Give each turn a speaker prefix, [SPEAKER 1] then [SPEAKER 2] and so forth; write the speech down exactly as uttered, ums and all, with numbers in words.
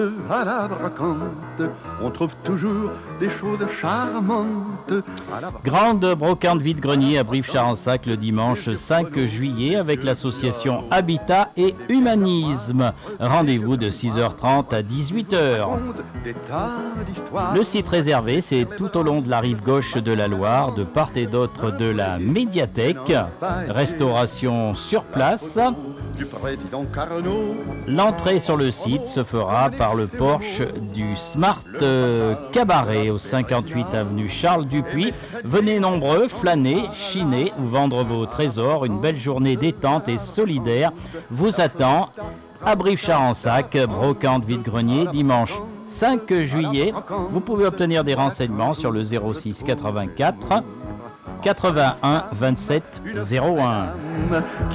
[SPEAKER 1] À la brocante, on trouve toujours des choses charmantes.
[SPEAKER 2] Grande brocante vide-grenier à Brive-Charensac le dimanche cinq juillet avec l'association Habitat et Humanisme. Rendez-vous de six heures trente à dix-huit heures. Le site réservé, c'est tout au long de la rive gauche de la Loire, de part et d'autre de la médiathèque. Restauration sur place. L'entrée sur le site se fera par le porche du Smart Cabaret au cinquante-huit avenue Charles Dupuis. Venez nombreux, flâner, chiner ou vendre vos trésors. Une belle journée détente et solidaire vous attend à Brive-Charensac, brocante vide-grenier, dimanche cinq juillet. Vous pouvez obtenir des renseignements sur le zéro six quatre-vingt-quatre quatre-vingt-un vingt-sept zéro un.